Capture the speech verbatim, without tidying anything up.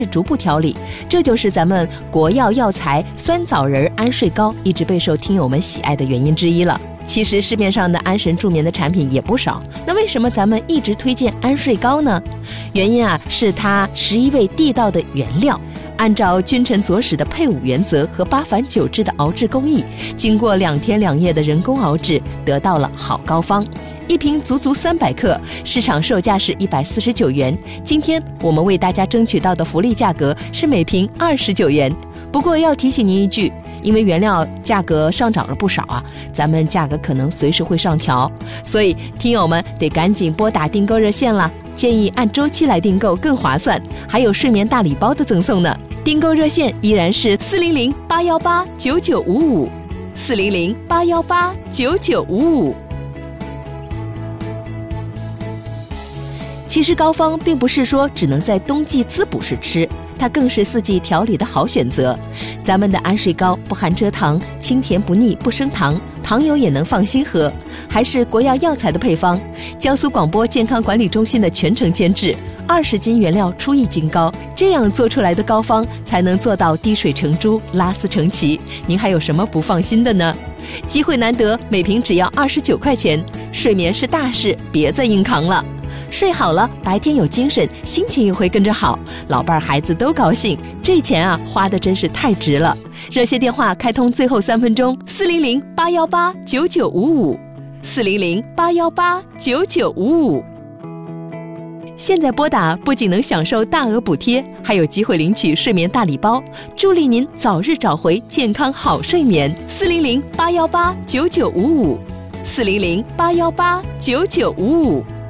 逐步调理。这就是咱们国药药材酸枣仁安睡膏一直备受听友们喜爱的原因之一了。其实市面上的安神助眠的产品也不少，那为什么咱们一直推荐安睡膏呢？原因啊是它十一味地道的原料，按照君臣佐使的配伍原则和八返九制的熬制工艺，经过两天两夜的人工熬制，得到了好膏方。一瓶足足三百克，市场售价是一百四十九元。今天我们为大家争取到的福利价格是每瓶二十九元。不过要提醒您一句，因为原料价格上涨了不少啊，咱们价格可能随时会上调，所以听友们得赶紧拨打订购热线了。建议按周期来订购更划算，还有睡眠大礼包的赠送呢。订购热线依然是四零零八幺八九九五五，四零零八幺八九九五五。其实膏方并不是说只能在冬季滋补时吃，它更是四季调理的好选择。咱们的安睡膏不含蔗糖，清甜不腻，不升糖，糖友也能放心喝，还是国药药材的配方，江苏广播健康管理中心的全程监制，二十斤原料出一斤膏，这样做出来的膏方才能做到滴水成珠，拉丝成奇。您还有什么不放心的呢？机会难得，每瓶只要二十九块钱，睡眠是大事，别再硬扛了。睡好了，白天有精神，心情也会跟着好，老伴儿孩子都高兴，这钱啊花的真是太值了。热线电话开通最后三分钟，四零零八幺八九九五五，四零零八幺八九九五五。现在拨打不仅能享受大额补贴，还有机会领取睡眠大礼包，助力您早日找回健康好睡眠。四零零八幺八九九五五，四零零八幺八九九五五。